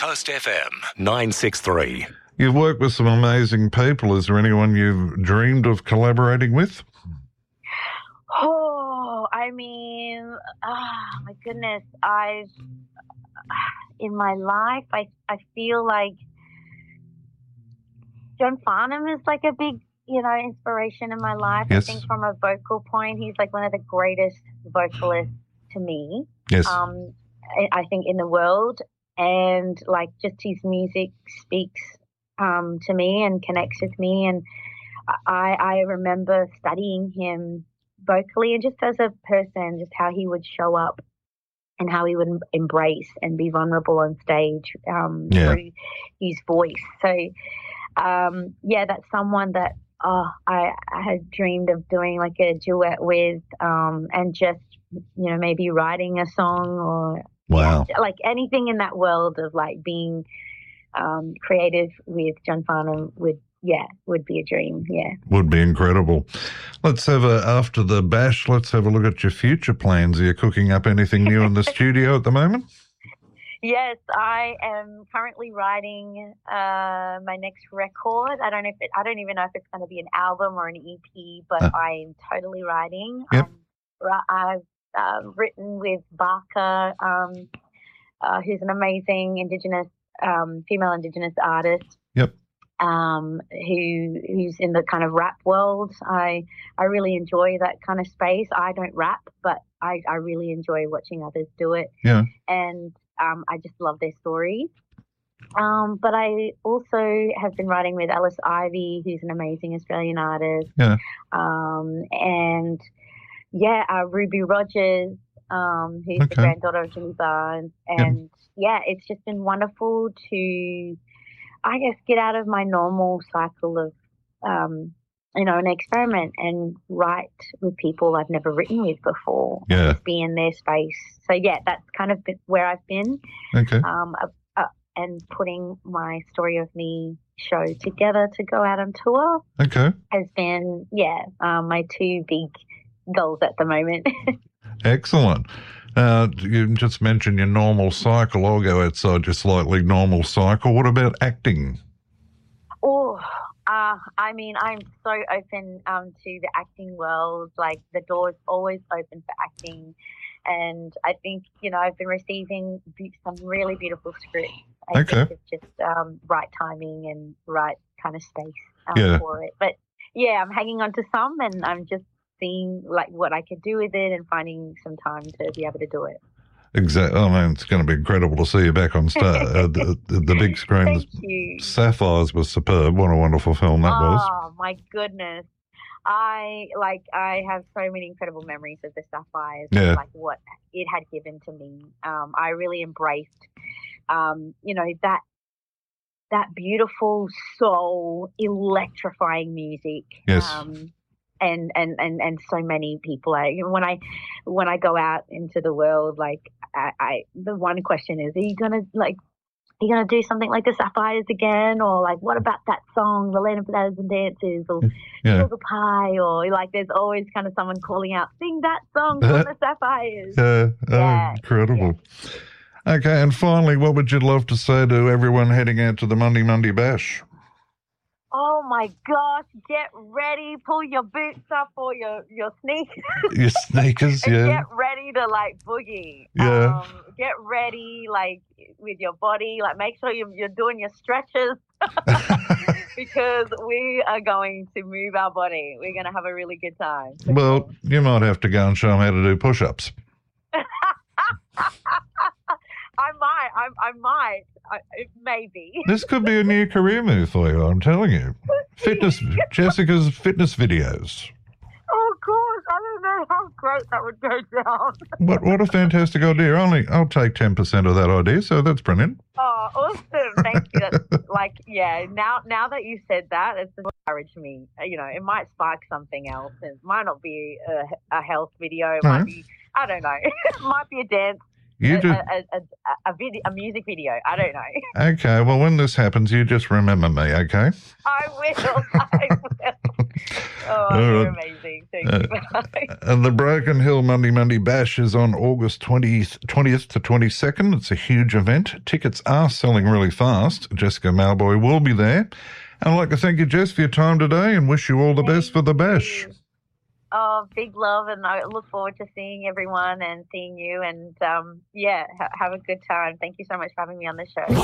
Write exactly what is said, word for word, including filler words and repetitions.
Coast F M nine six three. You've worked with some amazing people. Is there anyone you've dreamed of collaborating with? Oh, I mean, oh my goodness. I've, in my life, I, I feel like John Farnham is like a big, you know, inspiration in my life. Yes. I think from a vocal point, he's like one of the greatest vocalists to me. Yes. Um, I, I think in the world, and like just his music speaks um, to me and connects with me. And I, I remember studying him vocally and just as a person, just how he would show up and how he would embrace and be vulnerable on stage um, Yeah. through his voice. So, um, yeah, that's someone that oh, I, I had dreamed of doing like a duet with um, and just, you know, maybe writing a song or Wow. yeah, like anything in that world of like being um, creative with John Farnham would, yeah, would be a dream. Yeah. Would be incredible. Let's have a, after the bash, let's have a look at your future plans. Are you cooking up anything new in the studio at the moment? Yes, I am currently writing uh, my next record. I don't know if it, I don't even know if it's going to be an album or an E P, but Uh. I'm totally writing. Yep. Um, ri- I've uh, written with Barker, um, uh, who's an amazing Indigenous, um, female Indigenous artist. Yep. Um, who who's in the kind of rap world. I I really enjoy that kind of space. I don't rap, but I, I really enjoy watching others do it. Yeah. And um, I just love their stories. Um, but I also have been writing with Alice Ivy, who's an amazing Australian artist. Yeah. Um, and yeah, uh, Ruby Rogers, um, who's the Okay. granddaughter of Jimmy Barnes. And yeah, it's just been wonderful to, I guess, get out of my normal cycle of, um, you know, an experiment and write with people I've never written with before. Yeah. And just be in their space. So yeah, that's kind of been where I've been. Okay. Um, uh, uh, and putting my Story of Me show together to go out on tour Okay. has been, yeah, um, my two big goals at the moment. Excellent. Uh, you just mentioned your normal cycle. I'll go outside your slightly normal cycle. What about acting? Oh, uh, I mean, I'm so open um, to the acting world. Like, the door's always open for acting. And I think, you know, I've been receiving be- some really beautiful scripts. I Okay. think it's just um, right timing and right kind of space um, Yeah. for it. But, yeah, I'm hanging on to some and I'm just seeing, like, what I could do with it and finding some time to be able to do it. Exactly. I mean, it's going to be incredible to see you back on star, uh, the, the, the big screen. Thank you. Sapphires was superb. What a wonderful film that was. Oh, my goodness. I like I have so many incredible memories of the Sapphires, Yeah. like what it had given to me. Um, I really embraced, um, you know, that that beautiful soul, electrifying music. Yes. Um, and, and, and, and so many people. I, when I when I go out into the world, like I, I the one question is, are you gonna like are you gonna do something like the Sapphires again, or like what about that song, The Land of Flowers and Dances, or Yeah. Sugar Pie, or like there's always kind of someone calling out, sing that song from the Sapphires. Yeah. Oh, Yeah. incredible. Okay, and finally, what would you love to say to everyone heading out to the Monday Monday Bash? Oh my gosh, get ready, pull your boots up or your, your sneakers. Your sneakers, and yeah. get ready to like boogie. Yeah. Um, get ready like with your body, like make sure you're, you're doing your stretches because we are going to move our body. We're going to have a really good time. for Well, sure. you might have to go and show them how to do push-ups. I might, I, I might, I, maybe. This could be a new career move for you, I'm telling you. Fitness, Jessica's fitness videos. Oh gosh, I don't know how great that would go down. What what a fantastic idea. Only I'll take ten percent of that idea, so that's brilliant. Oh, awesome. Thank you. That's like, yeah, now now that you said that, it's encouraged me. You know, it might spark something else. It might not be a, a health video. It No. might be, I don't know. It might be a dance, You a, just a, a, a, video, a music video. I don't know. okay, well when this happens you just remember me, okay? I will. I will. Oh, All you're right. amazing. Thank Uh, you. Bye. And the Broken Hill Monday Monday Bash is on August twentieth, twentieth to twenty-second. It's a huge event. Tickets are selling really fast. Jessica Malboy will be there. And I'd like to thank you, Jess, for your time today and wish you all the best for the bash. you. Oh, big love, and I look forward to seeing everyone and seeing you. And um, yeah, ha- have a good time. Thank you so much for having me on the show.